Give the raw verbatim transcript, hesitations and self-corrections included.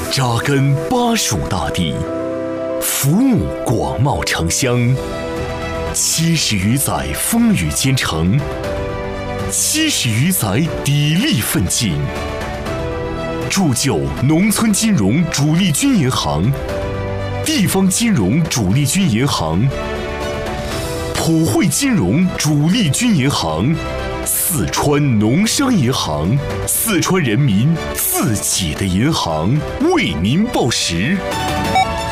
扎根巴蜀大地，服务广袤城乡。七十余载风雨兼程，七十余载砥砺奋进，铸就农村金融主力军银行、地方金融主力军银行、普惠金融主力军银行、四川农商银行，四川人民自己的银行，为您报时。